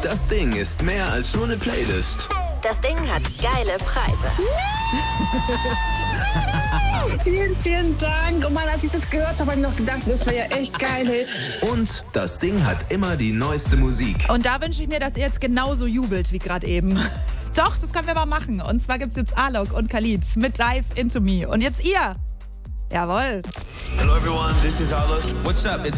Das Ding ist mehr als nur eine Playlist. Das Ding hat geile Preise. Vielen, vielen Dank. Und Mann, als ich das gehört habe, habe ich noch gedacht, das wäre ja echt geil. Hey. Und das Ding hat immer die neueste Musik. Und da wünsche ich mir, dass ihr jetzt genauso jubelt wie gerade eben. Doch, das können wir mal machen. Und zwar gibt es jetzt Alok und Khalid mit Dive Into Me. Und jetzt ihr. Jawohl. Hello everyone, this is Alok. What's up? It's